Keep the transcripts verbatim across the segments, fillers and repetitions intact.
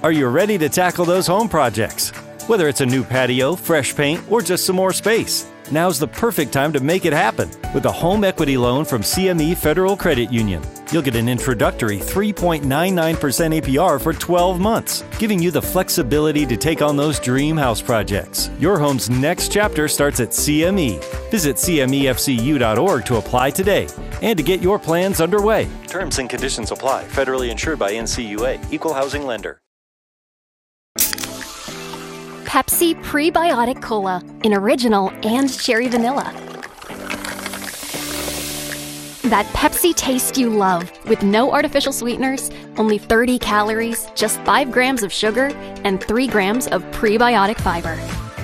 Are you ready to tackle those home projects? Whether it's a new patio, fresh paint, or just some more space, now's the perfect time to make it happen with a home equity loan from C M E Federal Credit Union. You'll get an introductory three point nine nine percent A P R for twelve months, giving you the flexibility to take on those dream house projects. Your home's next chapter starts at C M E. Visit C M E F C U dot org to apply today and to get your plans underway. Terms and conditions apply. Federally insured by N C U A. Equal housing lender. Pepsi Prebiotic Cola in original and cherry vanilla. That Pepsi taste you love with no artificial sweeteners, only thirty calories, just five grams of sugar, and three grams of prebiotic fiber.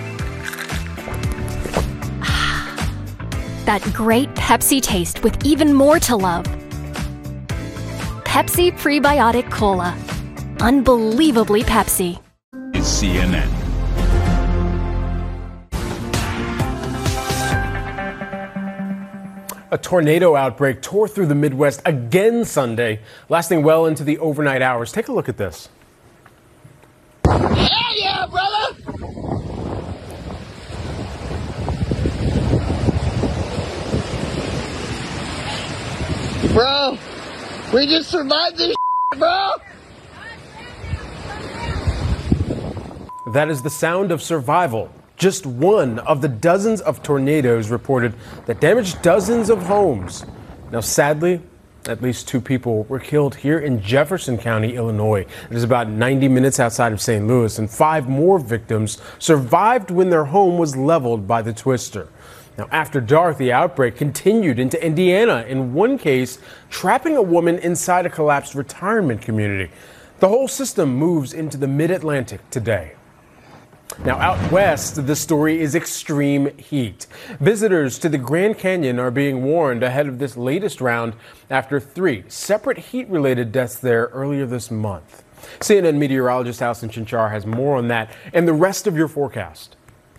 That great Pepsi taste with even more to love. Pepsi Prebiotic Cola. Unbelievably Pepsi. Is C N N. A tornado outbreak tore through the Midwest again Sunday, lasting well into the overnight hours. Take a look at this. Hell yeah, brother! Bro, we just survived this shit, bro! That is the sound of survival. Just one of the dozens of tornadoes reported that damaged dozens of homes. Now, sadly, at least two people were killed here in Jefferson County, Illinois. It is about ninety minutes outside of Saint Louis, and five more victims survived when their home was leveled by the twister. Now, after dark, the outbreak continued into Indiana, in one case, trapping a woman inside a collapsed retirement community. The whole system moves into the mid-Atlantic today. Now, out west, the story is extreme heat. Visitors to the Grand Canyon are being warned ahead of this latest round after three separate heat-related deaths there earlier this month. C N N meteorologist Allison Chinchar has more on that and the rest of your forecast.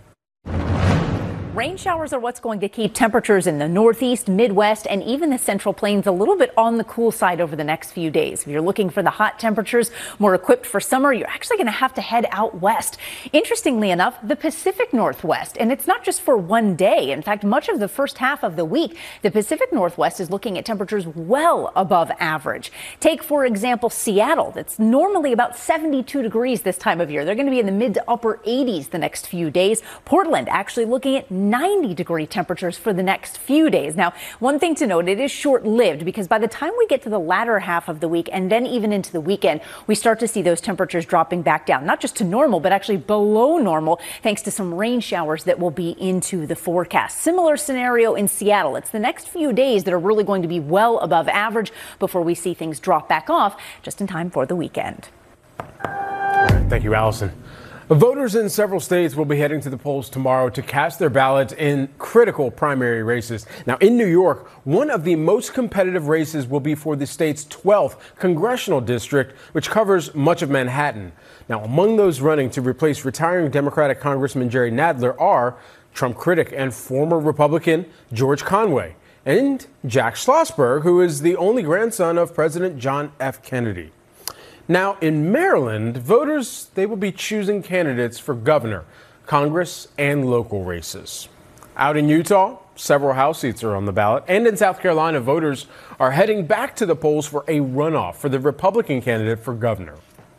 Rain showers are what's going to keep temperatures in the Northeast, Midwest, and even the Central Plains a little bit on the cool side over the next few days. If you're looking for the hot temperatures, more equipped for summer, you're actually going to have to head out west. Interestingly enough, the Pacific Northwest, and it's not just for one day. In fact, much of the first half of the week, the Pacific Northwest is looking at temperatures well above average. Take, for example, Seattle. That's normally about seventy-two degrees this time of year. They're going to be in the mid to upper eighties the next few days. Portland actually looking at ninety degree temperatures for the next few days. Now, one thing to note, it is short-lived because by the time we get to the latter half of the week and then even into the weekend, we start to see those temperatures dropping back down, not just to normal, but actually below normal, thanks to some rain showers that will be into the forecast. Similar scenario in Seattle. It's the next few days that are really going to be well above average before we see things drop back off just in time for the weekend. Thank you, Allison. Voters in several states will be heading to the polls tomorrow to cast their ballots in critical primary races. Now, in New York, one of the most competitive races will be for the state's twelfth congressional district, which covers much of Manhattan. Now, among those running to replace retiring Democratic Congressman Jerry Nadler are Trump critic and former Republican George Conway and Jack Schlossberg, who is the only grandson of President John F. Kennedy. Now, in Maryland, voters, they will be choosing candidates for governor, Congress, and local races. Out in Utah, several House seats are on the ballot. And in South Carolina, voters are heading back to the polls for a runoff for the Republican candidate for governor.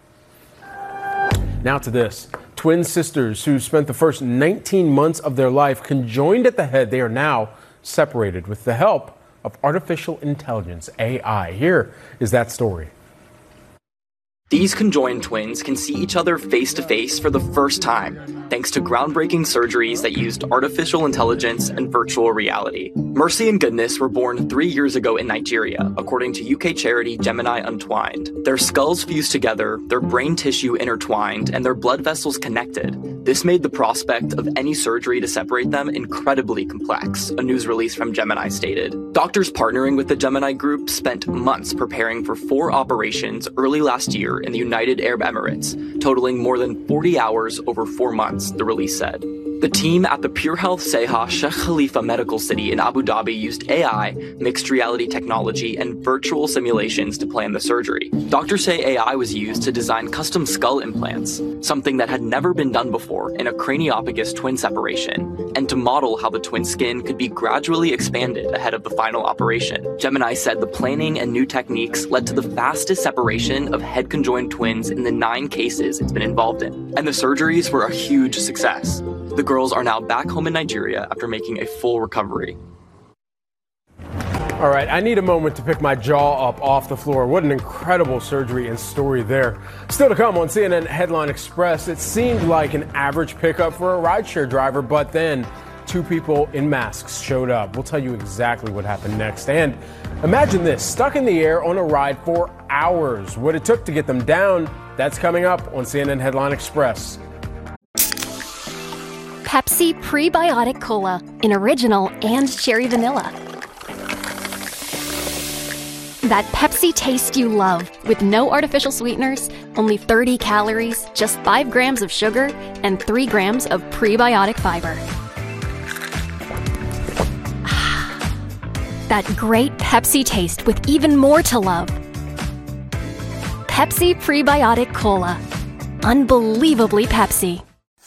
Now to this. Twin sisters who spent the first nineteen months of their life conjoined at the head. They are now separated with the help of artificial intelligence, A I. Here is that story. These conjoined twins can see each other face to face for the first time, thanks to groundbreaking surgeries that used artificial intelligence and virtual reality. Mercy and Goodness were born three years ago in Nigeria, according to U K charity Gemini Untwined. Their skulls fused together, their brain tissue intertwined, and their blood vessels connected. This made the prospect of any surgery to separate them incredibly complex, a news release from Gemini stated. Doctors partnering with the Gemini Group spent months preparing for four operations early last year in the United Arab Emirates, totaling more than forty hours over four months, the release said. The team at the Pure Health Seha Sheikh Khalifa Medical City in Abu Dhabi used A I, mixed reality technology, and virtual simulations to plan the surgery. Doctors say A I was used to design custom skull implants, something that had never been done before in a craniopagus twin separation, and to model how the twin skin could be gradually expanded ahead of the final operation. Gemini said the planning and new techniques led to the fastest separation of head conjoined twins in the nine cases it's been involved in, and the surgeries were a huge success. The girls are now back home in Nigeria after making a full recovery. All right, I need a moment to pick my jaw up off the floor. What an incredible surgery and story there. Still to come on C N N Headline Express, it seemed like an average pickup for a rideshare driver, but then two people in masks showed up. We'll tell you exactly what happened next. And imagine this, stuck in the air on a ride for hours. What it took to get them down, that's coming up on C N N Headline Express. Pepsi Prebiotic Cola in original and cherry vanilla. That Pepsi taste you love with no artificial sweeteners, only thirty calories, just five grams of sugar, and three grams of prebiotic fiber. That great Pepsi taste with even more to love. Pepsi Prebiotic Cola. Unbelievably Pepsi.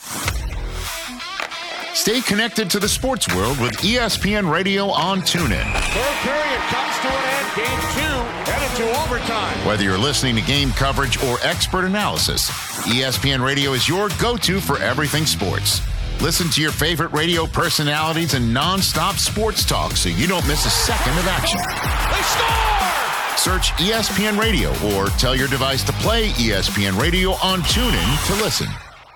Stay connected to the sports world with E S P N Radio on TuneIn. Third period comes to an end. Game two headed to overtime. Whether you're listening to game coverage or expert analysis, E S P N Radio is your go-to for everything sports. Listen to your favorite radio personalities and non-stop sports talk so you don't miss a second of action. They score! Search E S P N Radio or tell your device to play E S P N Radio on TuneIn to listen.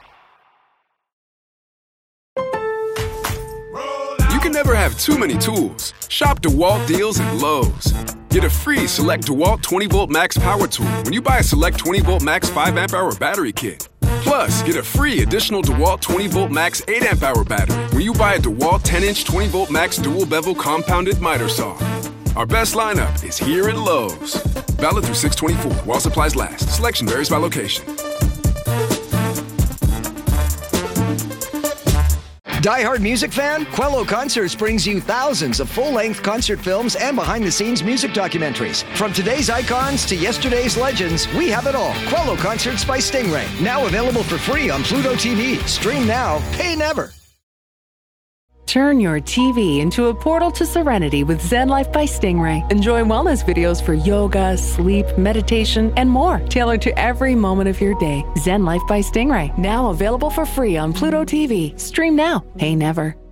You can never have too many tools. Shop DeWalt deals at Lowe's. Get a free Select DeWalt twenty volt Max Power Tool when you buy a Select twenty volt Max five amp hour battery kit. Plus, get a free additional DeWalt twenty volt Max eight amp hour battery when you buy a DeWalt ten inch twenty volt Max dual bevel compounded miter saw. Our best lineup is here at Lowe's. Valid through six twenty-four while supplies last. Selection varies by location. Die-hard music fan? Quello Concerts brings you thousands of full-length concert films and behind-the-scenes music documentaries. From today's icons to yesterday's legends, we have it all. Quello Concerts by Stingray. Now available for free on Pluto T V. Stream now, pay never. Turn your T V into a portal to serenity with Zen Life by Stingray. Enjoy wellness videos for yoga, sleep, meditation, and more, tailored to every moment of your day. Zen Life by Stingray, now available for free on Pluto T V. Stream now, pay never.